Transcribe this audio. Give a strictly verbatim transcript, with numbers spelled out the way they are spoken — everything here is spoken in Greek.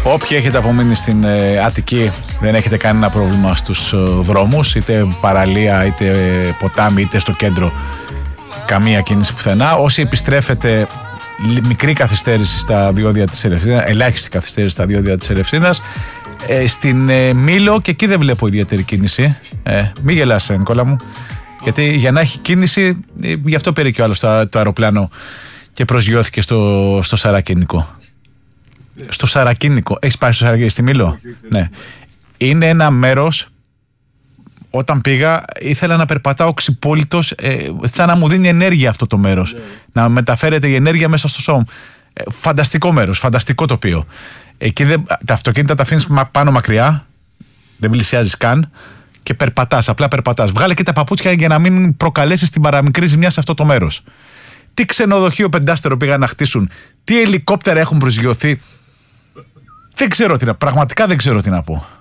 Όποιοι έχετε απομείνει στην ε, Αττική, δεν έχετε κανένα πρόβλημα στους ε, δρόμους, είτε παραλία, είτε ε, ποτάμι, είτε στο κέντρο. Καμία κίνηση πουθενά. Όσοι επιστρέφετε, μικρή καθυστέρηση στα διόδια της Ελευσίνας, ελάχιστη καθυστέρηση στα διόδια της Ελευσίνας. Ε, στην ε, Μήλο, και εκεί δεν βλέπω ιδιαίτερη κίνηση. Ε, μη γελάς, Νικόλα μου. Γιατί για να έχει κίνηση, ε, γι' αυτό πήρε και ο άλλος το, το αεροπλάνο και προσγειώθηκε στο, στο Σαρακίνικο. Στο Σαρακίνικο. Έχεις πάει στο Σαρακίνικο, στη Μήλο? Ναι. Είναι ένα μέρος. Όταν πήγα, ήθελα να περπατάω ξυπόλυτος, ε, σαν να μου δίνει ενέργεια αυτό το μέρος. Yeah. Να μεταφέρεται η ενέργεια μέσα στο σώμα. Ε, φανταστικό μέρος, φανταστικό τοπίο. Εκεί δεν, τα αυτοκίνητα τα αφήνεις πάνω μακριά, δεν πλησιάζεις καν και περπατάς, απλά περπατάς. Βγάλε και τα παπούτσια για να μην προκαλέσεις την παραμικρή ζημιά σε αυτό το μέρος. Τι ξενοδοχείο πεντάστερο πήγαν να χτίσουν, τι ελικόπτερα έχουν προσγειωθεί. Δεν ξέρω τι να, πραγματικά δεν ξέρω τι να πω.